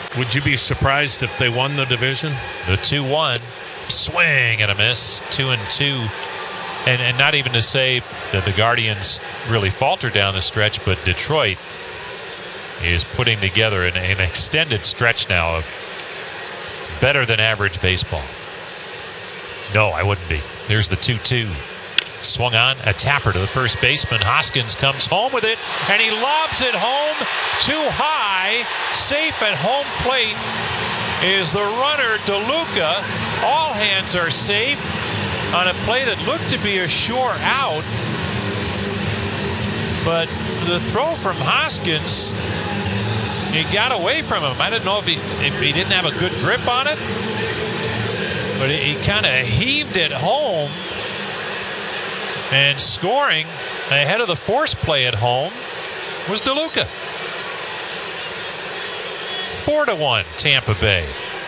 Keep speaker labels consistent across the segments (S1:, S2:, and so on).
S1: Would you be surprised if they won the division?
S2: The 2-1 swing and a miss, 2-2. And not even to say that the Guardians really faltered down the stretch, but Detroit is putting together an extended stretch now of better than average baseball. No, I wouldn't be. There's the 2-2. Swung on, a tapper to the first baseman. Hoskins comes home with it, and he lobs it home too high. Safe at home plate is the runner, DeLuca. All hands are safe on a play that looked to be a sure out. But the throw from Hoskins, he got away from him. I didn't know if he didn't have a good grip on it, but he kind of heaved it home. And scoring ahead of the force play at home was DeLuca. 4-1 Tampa Bay.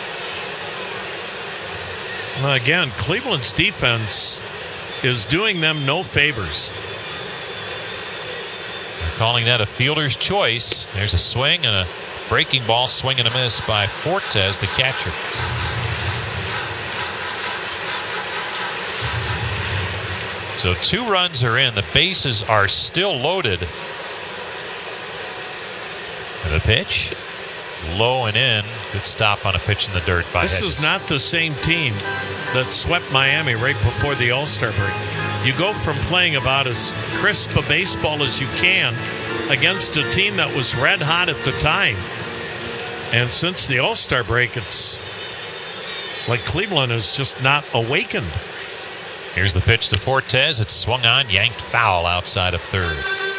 S1: Again, Cleveland's defense is doing them no favors.
S2: They're calling that a fielder's choice. There's a swing and a breaking ball, swing and a miss by Fortes, the catcher. So 2 runs are in. The bases are still loaded. And the pitch, low and in. Good stop on a pitch in the dirt by Hedges.
S1: This is not the same team that swept Miami right before the All-Star break. You go from playing about as crisp a baseball as you can against a team that was red hot at the time. And since the All-Star break, it's like Cleveland has just not awakened.
S2: Here's the pitch to Fortes. It's swung on, yanked foul outside of third.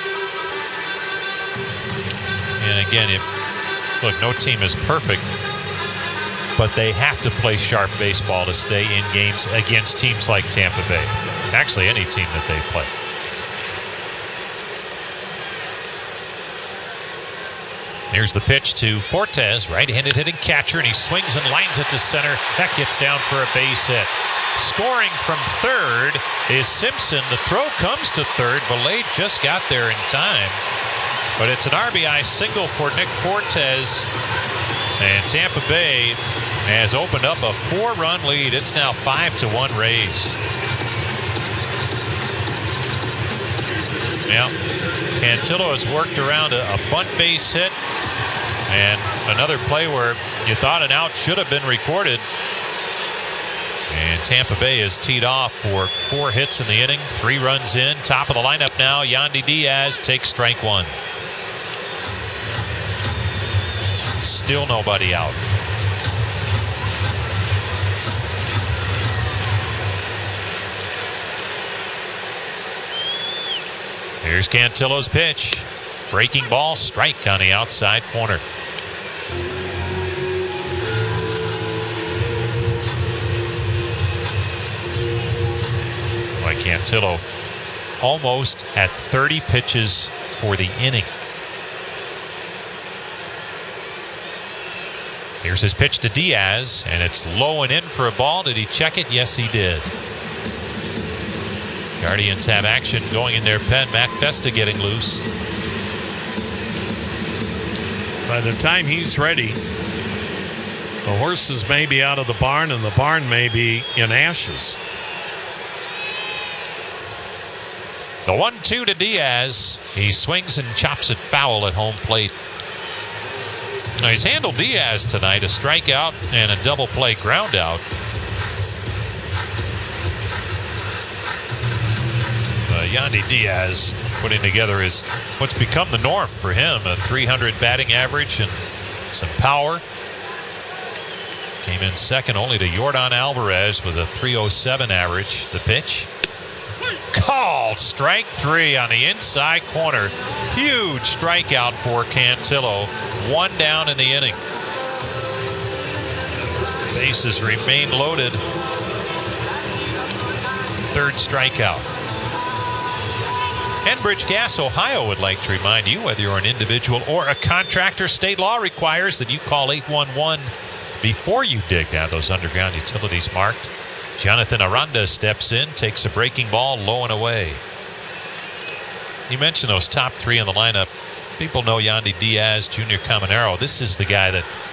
S2: And again, look, no team is perfect, but they have to play sharp baseball to stay in games against teams like Tampa Bay. Actually, any team that they play. Here's the pitch to Fortes, right-handed hitting catcher, and he swings and lines it to center. That gets down for a base hit. Scoring from third is Simpson. The throw comes to third. Valade just got there in time. But it's an RBI single for Nick Fortes. And Tampa Bay has opened up a 4-run lead. It's now 5-1 Rays. Yeah, Cantillo has worked around a bunt base hit. And another play where you thought an out should have been recorded. And Tampa Bay is teed off for 4 hits in the inning, 3 runs in. Top of the lineup now, Yandy Diaz takes strike 1. Still nobody out. Here's Cantillo's pitch. Breaking ball, strike on the outside corner. Cantillo almost at 30 pitches for the inning. Here's his pitch to Diaz, and it's low and in for a ball. Did he check it? Yes, he did. Guardians have action going in their pen. Matt Festa getting loose.
S1: By the time he's ready, the horses may be out of the barn, and the barn may be in ashes.
S2: The 1-2 to Diaz. He swings and chops it foul at home plate. Now he's handled Diaz tonight, a strikeout and a double play ground out. Yandy Diaz putting together what's become the norm for him, a 300 batting average and some power. Came in second only to Yordan Alvarez with a 307 average. The pitch. Called strike 3 on the inside corner. Huge strikeout for Cantillo. 1 down in the inning. Bases remain loaded. 3rd strikeout. Enbridge Gas Ohio would like to remind you, whether you're an individual or a contractor, state law requires that you call 811 before you dig down those underground utilities marked. Jonathan Aranda steps in, takes a breaking ball low and away. You mentioned those top 3 in the lineup. People know Yandy Diaz, Junior Caminero. This is the guy that